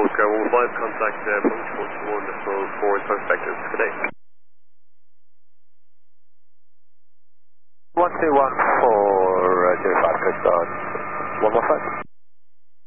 Oscar 15, contact punch 41 for inspectors. Good day. 1214, Roger, 5 on 115.